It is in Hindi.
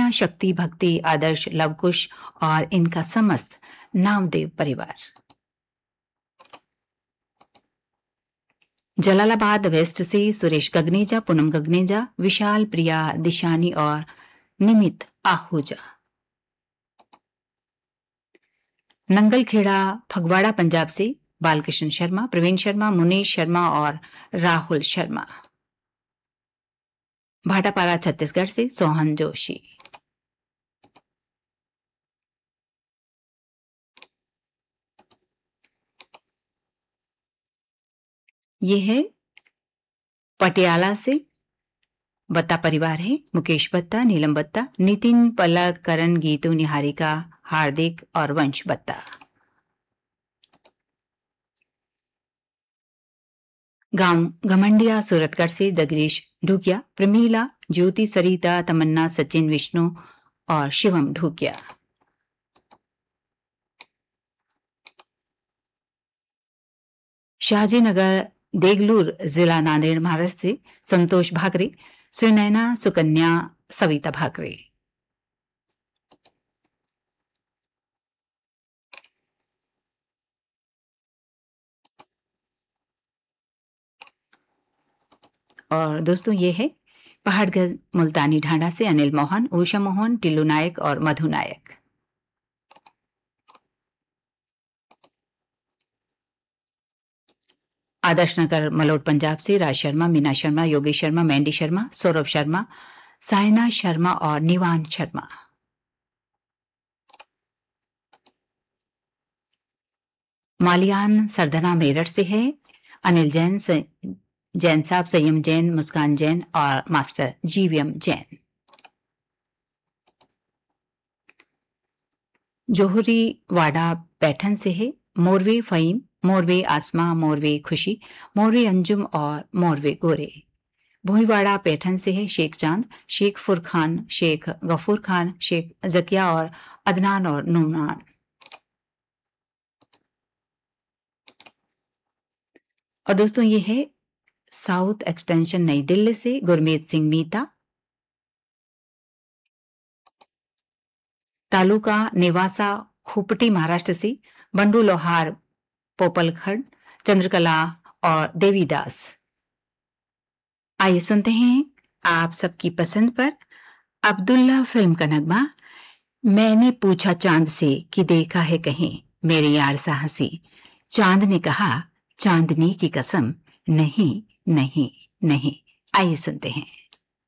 कन्या शक्ति भक्ति आदर्श लवकुश और इनका समस्त नामदेव परिवार। जलालाबाद वेस्ट से सुरेश गगनेजा, पूनम गगनेजा, विशाल प्रिया दिशानी और निमित आहूजा। नंगलखेड़ा फगवाड़ा पंजाब से बालकृष्ण शर्मा, प्रवीण शर्मा, मुनीश शर्मा और राहुल शर्मा। भाटापारा छत्तीसगढ़ से सोहन जोशी। ये है पटियाला से बत्ता परिवार है। मुकेश बत्ता, नीलम बत्ता, नितिन, पलक, करण, गीतू, निहारिका, हार्दिक और वंश बत्ता। गांव घमंडिया सूरतगढ़ से जगदीश ढूकिया, प्रमीला, ज्योति, सरिता, तमन्ना, सचिन, विष्णु और शिवम ढूकिया। शाहजीनगर देगलूर जिला नांदेड़ महाराष्ट्र से संतोष भाकरे, सुनैना, सुकन्या, सविता भाकरे। और दोस्तों ये है पहाड़गढ़ मुल्तानी ढांढा से अनिल मोहन, उषा मोहन, टिल्लू नायक और मधु नायक। आदर्श नगर मलोट पंजाब से राज शर्मा, मीना शर्मा, योगेश शर्मा, मैंडी शर्मा, सौरभ शर्मा, साइना शर्मा और निवान शर्मा। मालियान सरधना मेरठ से है अनिल जैन, जैन साहब, संयम जैन, मुस्कान जैन और मास्टर जीवीएम जैन। जोहरी वाडा पैठन से है मोरवे फहीम, मोरवे आसमा, मोरवे खुशी, मोरवे अंजुम और मोरवे गोरे। भोईवाड़ा पैठन से है शेख चांद, शेख फुरखान, शेख गफूर खान, शेख जकिया और अदनान और नुमान। और दोस्तों ये है साउथ एक्सटेंशन नई दिल्ली से गुरमीत सिंह मीता। तालुका नेवासा खोपटी महाराष्ट्र से बंडू लोहार, पोपलखंड, चंद्रकला और देवीदास। आइए सुनते हैं आप सबकी पसंद पर अब्दुल्ला फिल्म का नगमा। मैंने पूछा चांद से कि देखा है कहीं मेरी यार सा हंसी। चांद ने कहा चांदनी की कसम, नहीं नहीं नहीं। आइए सुनते हैं।